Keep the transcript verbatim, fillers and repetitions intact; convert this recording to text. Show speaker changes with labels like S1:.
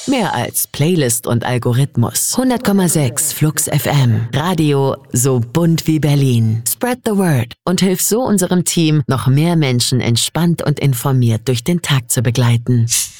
S1: Mehr als Playlist und Algorithmus. hundert Komma sechs Flux F M. Radio so bunt wie Berlin. Spread the word und hilf so unserem Team, noch mehr Menschen entspannt und informiert durch den Tag zu begleiten.